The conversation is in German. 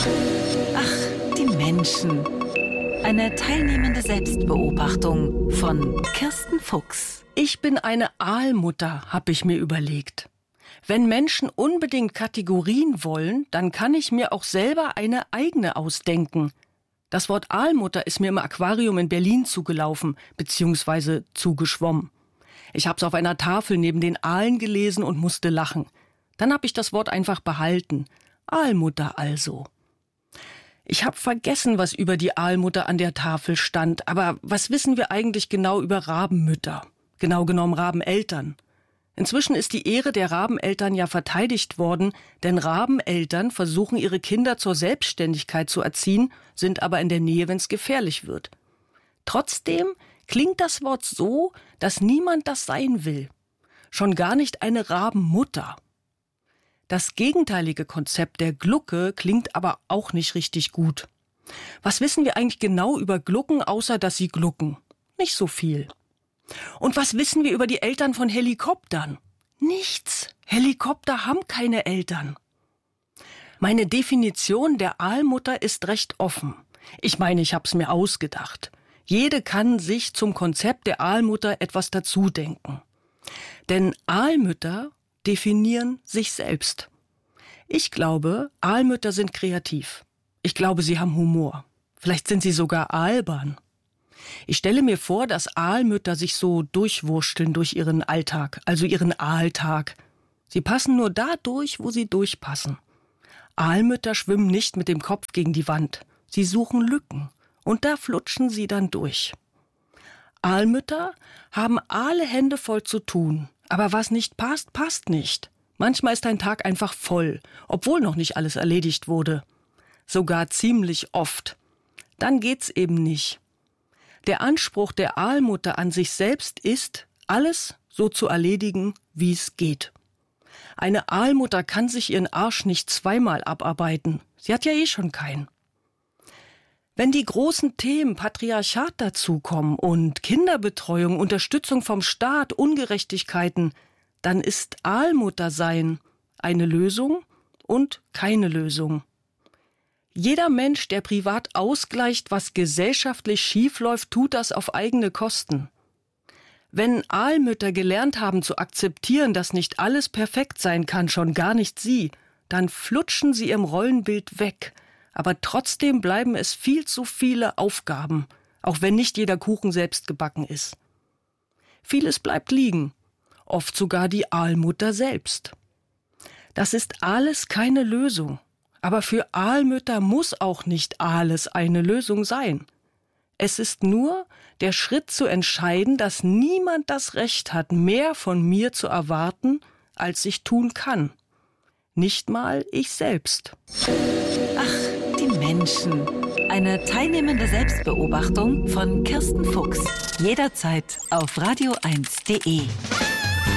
Ach, die Menschen. Eine teilnehmende Selbstbeobachtung von Kirsten Fuchs. Ich bin eine Aalmutter, habe ich mir überlegt. Wenn Menschen unbedingt Kategorien wollen, dann kann ich mir auch selber eine eigene ausdenken. Das Wort Aalmutter ist mir im Aquarium in Berlin zugelaufen, beziehungsweise zugeschwommen. Ich habe es auf einer Tafel neben den Aalen gelesen und musste lachen. Dann habe ich das Wort einfach behalten. Aalmutter also. Ich habe vergessen, was über die Aalmutter an der Tafel stand. Aber was wissen wir eigentlich genau über Rabenmütter? Genau genommen Rabeneltern. Inzwischen ist die Ehre der Rabeneltern ja verteidigt worden, denn Rabeneltern versuchen, ihre Kinder zur Selbstständigkeit zu erziehen, sind aber in der Nähe, wenn es gefährlich wird. Trotzdem klingt das Wort so, dass niemand das sein will. Schon gar nicht eine Rabenmutter. Das gegenteilige Konzept der Glucke klingt aber auch nicht richtig gut. Was wissen wir eigentlich genau über Glucken, außer dass sie glucken? Nicht so viel. Und was wissen wir über die Eltern von Helikoptern? Nichts. Helikopter haben keine Eltern. Meine Definition der Aalmutter ist recht offen. Ich meine, ich habe es mir ausgedacht. Jede kann sich zum Konzept der Aalmutter etwas dazudenken. Denn Aalmütter definieren sich selbst. Ich glaube, Aalmütter sind kreativ. Ich glaube, sie haben Humor. Vielleicht sind sie sogar albern. Ich stelle mir vor, dass Aalmütter sich so durchwursteln durch ihren Alltag, also ihren Aaltag. Sie passen nur da durch, wo sie durchpassen. Aalmütter schwimmen nicht mit dem Kopf gegen die Wand. Sie suchen Lücken und da flutschen sie dann durch. Aalmütter haben alle Hände voll zu tun. Aber was nicht passt, passt nicht. Manchmal ist ein Tag einfach voll, obwohl noch nicht alles erledigt wurde. Sogar ziemlich oft. Dann geht's eben nicht. Der Anspruch der Aalmutter an sich selbst ist, alles so zu erledigen, wie es geht. Eine Aalmutter kann sich ihren Arsch nicht zweimal abarbeiten. Sie hat ja eh schon keinen. Wenn die großen Themen Patriarchat dazukommen und Kinderbetreuung, Unterstützung vom Staat, Ungerechtigkeiten, dann ist Aalmuttersein eine Lösung und keine Lösung. Jeder Mensch, der privat ausgleicht, was gesellschaftlich schiefläuft, tut das auf eigene Kosten. Wenn Aalmütter gelernt haben zu akzeptieren, dass nicht alles perfekt sein kann, schon gar nicht sie, dann flutschen sie ihrem Rollenbild weg. Aber trotzdem bleiben es viel zu viele Aufgaben, auch wenn nicht jeder Kuchen selbst gebacken ist. Vieles bleibt liegen, oft sogar die Aalmutter selbst. Das ist alles keine Lösung. Aber für Aalmütter muss auch nicht alles eine Lösung sein. Es ist nur der Schritt zu entscheiden, dass niemand das Recht hat, mehr von mir zu erwarten, als ich tun kann. Nicht mal ich selbst. Ach, die Menschen. Eine teilnehmende Selbstbeobachtung von Kirsten Fuchs. Jederzeit auf radio1.de.